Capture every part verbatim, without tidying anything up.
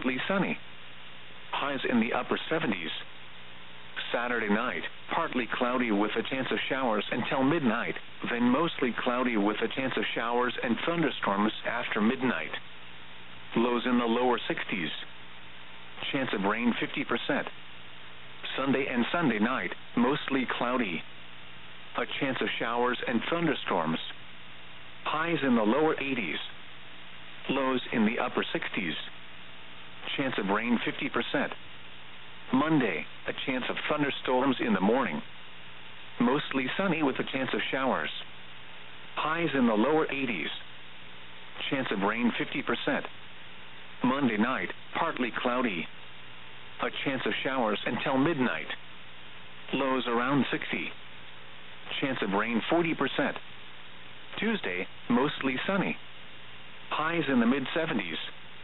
mostly sunny. Highs in the upper seventies. Saturday night, partly cloudy with a chance of showers until midnight, then mostly cloudy with a chance of showers and thunderstorms after midnight. Lows in the lower sixties. Chance of rain fifty percent. Sunday and Sunday night, mostly cloudy. A chance of showers and thunderstorms. Highs in the lower eighties. Lows in the upper sixties. Chance of rain fifty percent. Monday, a chance of thunderstorms in the morning. Mostly sunny with a chance of showers. Highs in the lower eighties. Chance of rain fifty percent. Monday night, partly cloudy. A chance of showers until midnight. Lows around sixty. Chance of rain forty percent. Tuesday, mostly sunny. Highs in the mid seventies.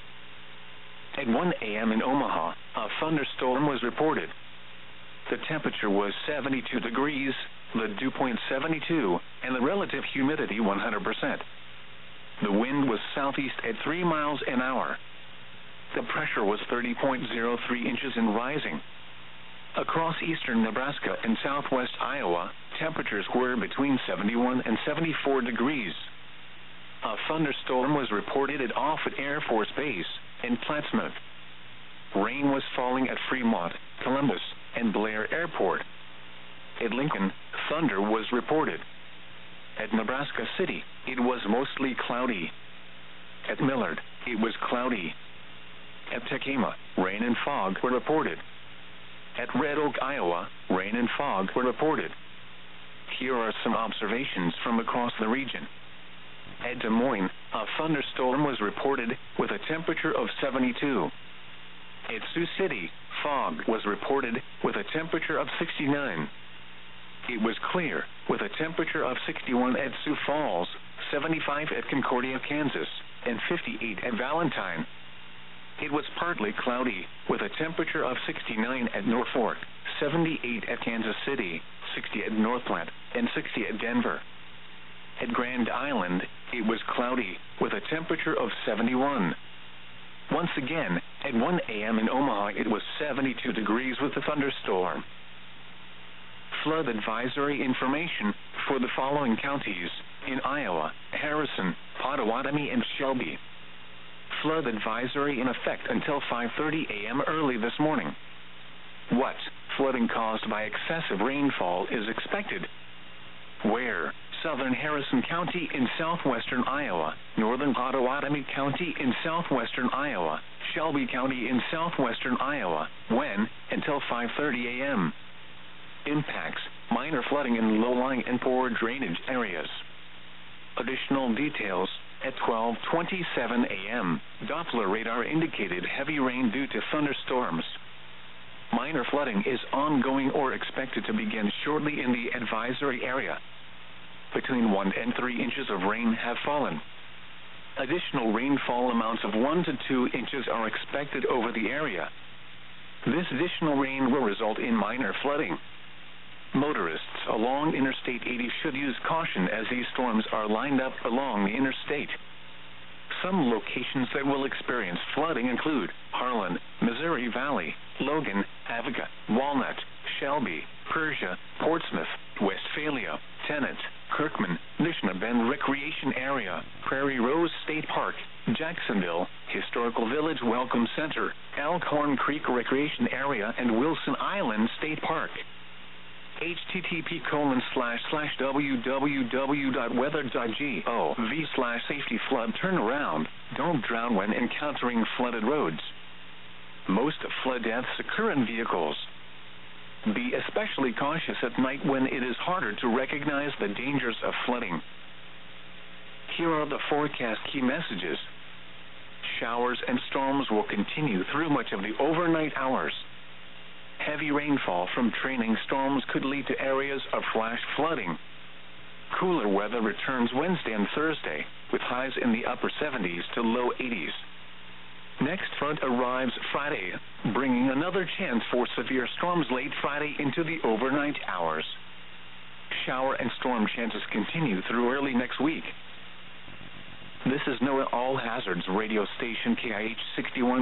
At one A M in Omaha, a thunderstorm was reported. The temperature was seventy-two degrees, the dew point seventy-two, and the relative humidity one hundred percent. The wind was southeast at three miles an hour. The pressure was thirty point zero three inches and rising. Across eastern Nebraska and southwest Iowa, temperatures were between seventy-one and seventy-four degrees. A thunderstorm was reported at Offutt Air Force Base in Plattsmouth. Rain was falling at Fremont, Columbus, and Blair Airport. At Lincoln, thunder was reported. At Nebraska City, it was mostly cloudy. At Millard, it was cloudy. At Tekema, rain and fog were reported. At Red Oak, Iowa, rain and fog were reported. Here are some observations from across the region. At Des Moines, a thunderstorm was reported with a temperature of seventy-two. At Sioux City, fog was reported with a temperature of sixty-nine. It was clear with a temperature of sixty-one at Sioux Falls, seventy-five at Concordia, Kansas, and fifty-eight at Valentine. It was partly cloudy with a temperature of sixty-nine at Norfolk, seventy-eight at Kansas City, sixty at Northland, and sixty at Denver. At Grand Island, it was cloudy with a temperature of seventy-one. Once again, at one A M in Omaha, it was seventy-two degrees with a thunderstorm. Flood advisory information for the following counties in Iowa: Harrison, Pottawatomie, and Shelby. Flood advisory in effect until five thirty A M early this morning. What flooding caused by excessive rainfall is expected? Where? Southern Harrison County in southwestern Iowa, northern Pottawatomie County in southwestern Iowa, Shelby County in southwestern Iowa. When? Until five thirty A M Impacts: minor flooding in low-lying and poor drainage areas. Additional details: at twelve twenty-seven A M, Doppler radar indicated heavy rain due to thunderstorms. Minor flooding is ongoing or expected to begin shortly in the advisory area. Between one and three inches of rain have fallen. Additional rainfall amounts of one to two inches are expected over the area. This additional rain will result in minor flooding. Motorists along Interstate eighty should use caution as these storms are lined up along the interstate. Some locations that will experience flooding include Harlan, Missouri Valley, Logan, Avoca, Walnut, Shelby, Persia, Portsmouth, Westphalia, Tennant, Kirkman, Nishna Bend Recreation Area, Prairie Rose State Park, Jacksonville, Historical Village Welcome Center, Elkhorn Creek Recreation Area, and Wilson Island State Park. http colon slash slash www.weather.gov slash safety flood turnaround. Don't drown when encountering flooded roads. Most flood deaths occur in vehicles. Be especially cautious at night when it is harder to recognize the dangers of flooding. Here are the forecast key messages. Showers and storms will continue through much of the overnight hours. Heavy rainfall from trailing storms could lead to areas of flash flooding. Cooler weather returns Wednesday and Thursday, with highs in the upper seventies to low eighties. Next front arrives Friday, bringing another chance for severe storms late Friday into the overnight hours. Shower and storm chances continue through early next week. This is NOAA All Hazards radio station K I H sixty-one.